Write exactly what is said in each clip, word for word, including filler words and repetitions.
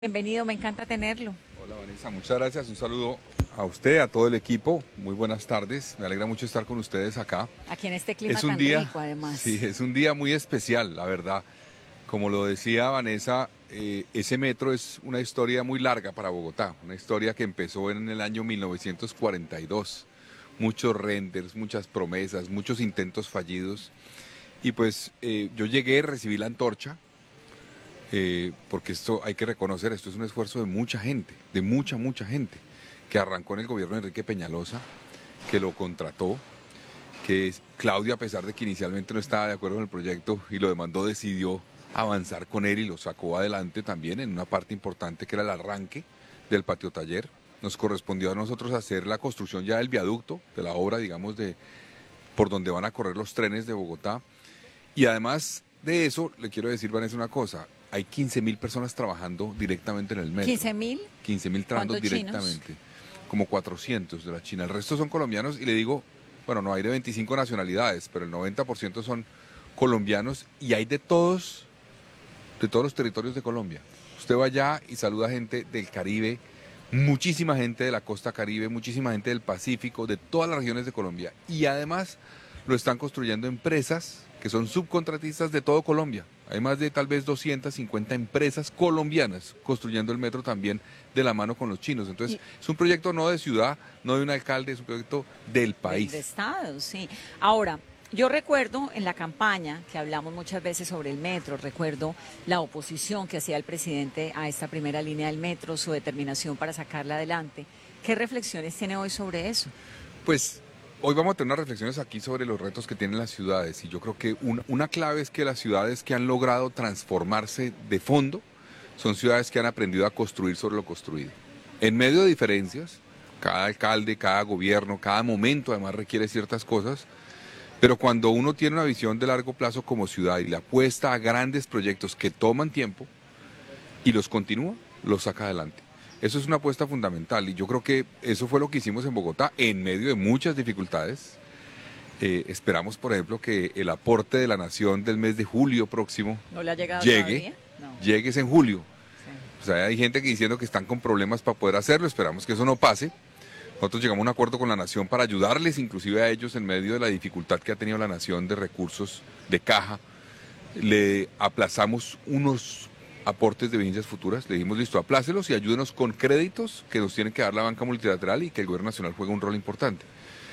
Bienvenido, me encanta tenerlo. Hola Vanessa, muchas gracias. Un saludo a usted, a todo el equipo. Muy buenas tardes. Me alegra mucho estar con ustedes acá. Aquí en este clima Es un tan día, rico, además. sí, es un día muy especial, la verdad. Como lo decía Vanessa, eh, ese metro es una historia muy larga para Bogotá. Una historia que empezó en el año mil novecientos cuarenta y dos. Muchos renders, muchas promesas, muchos intentos fallidos. Y pues eh, yo llegué, recibí la antorcha. Eh, porque esto hay que reconocer, esto es un esfuerzo de mucha gente, de mucha, mucha gente, que arrancó en el gobierno de Enrique Peñalosa, que lo contrató, que Claudia, a pesar de que inicialmente no estaba de acuerdo con el proyecto y lo demandó, decidió avanzar con él y lo sacó adelante también en una parte importante que era el arranque del patio taller. Nos correspondió a nosotros hacer la construcción ya del viaducto, de la obra, digamos, de por donde van a correr los trenes de Bogotá. Y además de eso, le quiero decir, Vanessa, una cosa. Hay quince mil personas trabajando directamente en el metro. ¿quince mil? quince mil trabajando directamente. Chinos? Como cuatrocientos de la China. El resto son colombianos y le digo, bueno, no hay de veinticinco nacionalidades, pero el noventa por ciento son colombianos y hay de todos, de todos los territorios de Colombia. Usted va allá y saluda gente del Caribe, muchísima gente de la costa Caribe, muchísima gente del Pacífico, de todas las regiones de Colombia. Y además lo están construyendo empresas que son subcontratistas de todo Colombia. Hay más de tal vez doscientas cincuenta empresas colombianas construyendo el metro también de la mano con los chinos. Entonces, y, es un proyecto no de ciudad, no de un alcalde, es un proyecto del país. De Estado, sí. Ahora, yo recuerdo en la campaña que hablamos muchas veces sobre el metro, recuerdo la oposición que hacía el presidente a esta primera línea del metro, su determinación para sacarla adelante. ¿Qué reflexiones tiene hoy sobre eso? Pues hoy vamos a tener unas reflexiones aquí sobre los retos que tienen las ciudades y yo creo que una, una clave es que las ciudades que han logrado transformarse de fondo son ciudades que han aprendido a construir sobre lo construido. En medio de diferencias, cada alcalde, cada gobierno, cada momento además requiere ciertas cosas, pero cuando uno tiene una visión de largo plazo como ciudad y le apuesta a grandes proyectos que toman tiempo y los continúa, los saca adelante. Eso es una apuesta fundamental y yo creo que eso fue lo que hicimos en Bogotá en medio de muchas dificultades. Eh, esperamos, por ejemplo, que el aporte de la Nación del mes de julio próximo ¿No le ha llegado llegue, no. llegue en julio. Sí. O sea, hay gente que diciendo que están con problemas para poder hacerlo, esperamos que eso no pase. Nosotros llegamos a un acuerdo con la Nación para ayudarles, inclusive a ellos, en medio de la dificultad que ha tenido la Nación de recursos de caja. Le aplazamos unos aportes de vigencias futuras, le dijimos listo, aplácelos y ayúdenos con créditos que nos tiene que dar la banca multilateral y que el gobierno nacional juega un rol importante.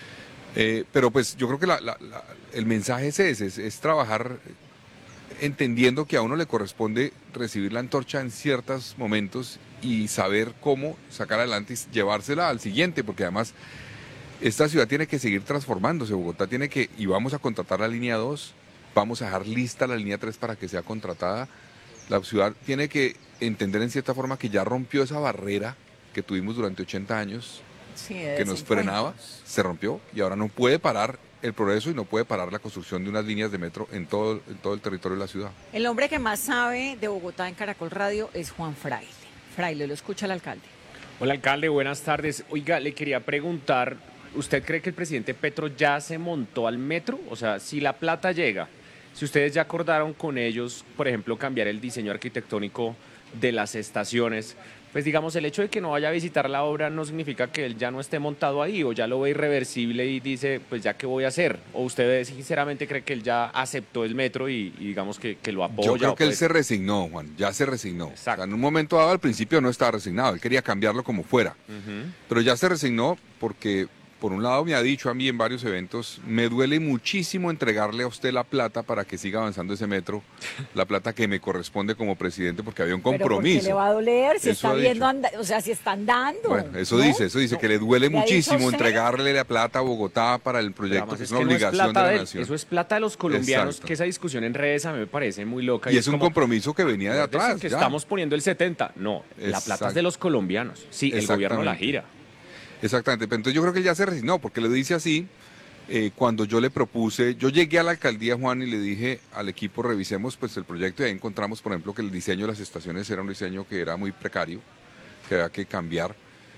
Eh, pero pues yo creo que la, la, la, el mensaje es ese, es, es trabajar entendiendo que a uno le corresponde recibir la antorcha en ciertos momentos y saber cómo sacar adelante y llevársela al siguiente, porque además esta ciudad tiene que seguir transformándose, Bogotá tiene que, y vamos a contratar la línea dos, vamos a dejar lista la línea tres para que sea contratada. La ciudad tiene que entender en cierta forma que ya rompió esa barrera que tuvimos durante ochenta años, sí, que nos frenaba, se rompió y ahora no puede parar el progreso y no puede parar la construcción de unas líneas de metro en todo, en todo el territorio de la ciudad. El hombre que más sabe de Bogotá en Caracol Radio es Juan Fraile. Fraile, lo escucha el alcalde. Hola, alcalde, buenas tardes. Oiga, le quería preguntar, ¿usted cree que el presidente Petro ya se montó al metro? O sea, si la plata llega, si ustedes ya acordaron con ellos, por ejemplo, cambiar el diseño arquitectónico de las estaciones, pues digamos, el hecho de que no vaya a visitar la obra no significa que él ya no esté montado ahí o ya lo ve irreversible y dice, pues ya qué voy a hacer. ¿O usted sinceramente cree que él ya aceptó el metro y, y digamos que, que lo apoya? Yo creo que pues... él se resignó, Juan, ya se resignó. O sea, en un momento dado, al principio no estaba resignado, él quería cambiarlo como fuera. Uh-huh. Pero ya se resignó porque... Por un lado me ha dicho a mí en varios eventos, me duele muchísimo entregarle a usted la plata para que siga avanzando ese metro, la plata que me corresponde como presidente porque había un compromiso. ¿Pero por qué le va a doler? Si está viendo, anda, o sea, si están dando. Bueno, eso ¿no? dice, eso dice no. que le duele ¿Le muchísimo entregarle la plata a Bogotá para el proyecto, que es una obligación no es de la de, nación. Eso es plata de los colombianos, Exacto. Que esa discusión en redes a mí me parece muy loca. Y, y es, es un como, compromiso que venía de atrás. Que ya. estamos poniendo el setenta, no, Exacto. La plata es de los colombianos, sí, el gobierno la gira. Exactamente, pero entonces yo creo que él ya se resignó, porque le dice así, eh, cuando yo le propuse, yo llegué a la alcaldía, Juan, y le dije al equipo, revisemos pues el proyecto, y ahí encontramos, por ejemplo, que el diseño de las estaciones era un diseño que era muy precario, que había que cambiar,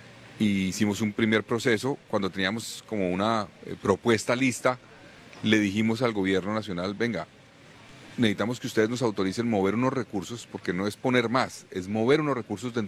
y hicimos un primer proceso, cuando teníamos como una eh, propuesta lista, le dijimos al gobierno nacional, venga, necesitamos que ustedes nos autoricen mover unos recursos, porque no es poner más, es mover unos recursos dentro